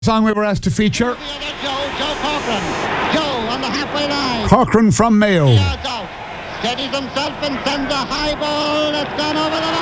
Song we were asked to feature. Joe Corcoran. Joe on the halfway line. Corcoran from Mayo. Yards out. Steadies himself and sends a high ball that's gone over the line.